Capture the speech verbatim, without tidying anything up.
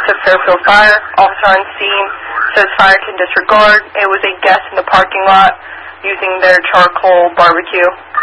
to Fairfield Fire. Officer on scene says fire can disregard. It was a guest in the parking lot using their charcoal barbecue.